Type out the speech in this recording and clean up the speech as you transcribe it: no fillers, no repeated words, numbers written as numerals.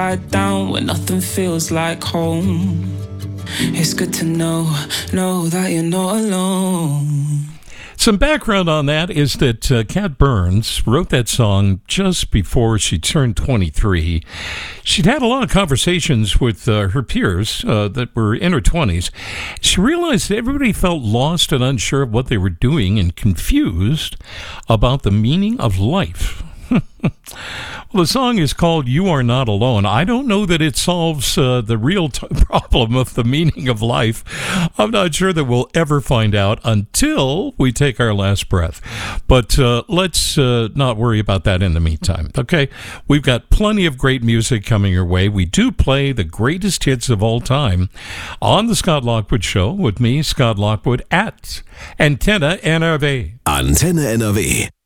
down when nothing feels like home. It's good to know that you're not alone. Some background on that is that Cat Burns wrote that song just before she turned 23. She'd had a lot of conversations with her peers that were in her 20s. She realized that everybody felt lost and unsure of what they were doing and confused about the meaning of life. Well, the song is called You Are Not Alone. I don't know that it solves the real problem of the meaning of life. I'm not sure that we'll ever find out until we take our last breath. But let's not worry about that in the meantime, okay? We've got plenty of great music coming your way. We do play the greatest hits of all time on The Scott Lockwood Show with me, Scott Lockwood, at Antenne NRW. Antenne NRW.